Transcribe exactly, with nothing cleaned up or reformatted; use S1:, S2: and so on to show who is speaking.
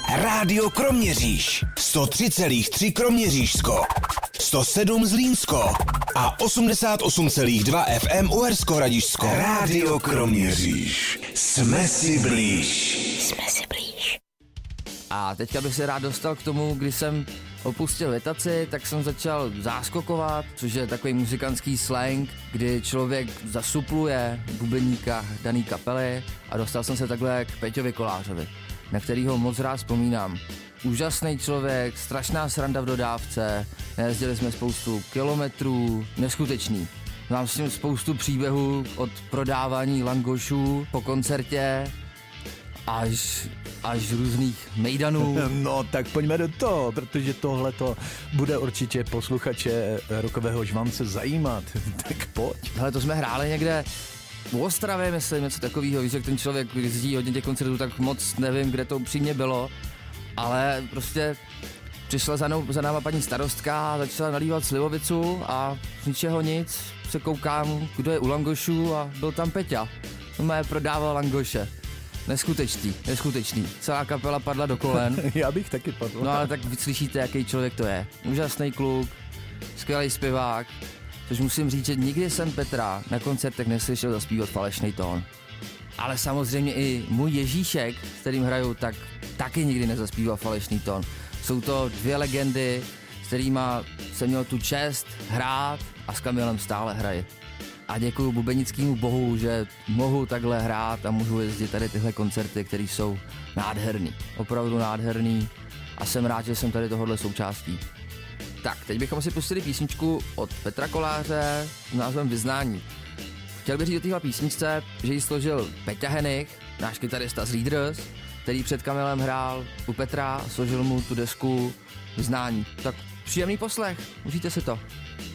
S1: Rádio Kroměříž. sto tři celá tři Kroměřížsko. sto sedm Zlínsko. A osmdesát osm celá dva F M Uhersko-Hradišťsko. Rádio Kroměříž. Jsme si blíž.
S2: Jsme si blíž.
S3: A teďka bych se rád dostal k tomu, kdy jsem opustil letaci, tak jsem začal záskokovat, což je takový muzikantský slang, kdy člověk zasupluje bubeníka daný kapely a dostal jsem se takhle k Peťovi Kolářovi, na kterýho moc rád vzpomínám. Úžasný člověk, strašná sranda v dodávce, najezdili jsme spoustu kilometrů, neskutečný. Mám s ním spoustu příběhů od prodávání langošů po koncertě až, až různých mejdanů.
S4: No tak pojďme do toho, protože tohleto bude určitě posluchače Rokového žvance zajímat. Tak pojď.
S3: Hele, to jsme hráli někde v Ostravě, myslím, něco takového. Víš, jak ten člověk jezdí hodně těch koncertů, tak moc nevím, kde to upřímně bylo. Ale prostě přišla za, nou, za náma paní starostka a začala nalívat slivovicu a z ničeho nic se koukám, kdo je u langošů a byl tam Peťa. On mě prodával langoše. Neskutečný, neskutečný. Celá kapela padla do kolen.
S4: Já bych taky padl.
S3: No ale tak vy slyšíte, jaký člověk to je. Úžasný kluk, skvělý zpěvák, což musím říct, že nikdy jsem Petra na koncertech neslyšel zaspívat falešný tón. Ale samozřejmě i můj Ježíšek, s kterým hraju, tak taky nikdy nezaspíval falešný tón. Jsou to dvě legendy, s kterýma jsem měl tu čest hrát a s Kamilem stále hraji. A děkuju bubenickému bohu, že mohu takhle hrát a můžu jezdit tady tyhle koncerty, které jsou nádherný. Opravdu nádherný a jsem rád, že jsem tady tohohle součástí. Tak, teď bychom si pustili písničku od Petra Koláře s názvem Vyznání. Chtěl bych říct o téhle písničce, že ji složil Peťa Henich, náš kytarista z Leaders, který před Kamilem hrál u Petra a složil mu tu desku Vyznání. Tak příjemný poslech, užijte si to.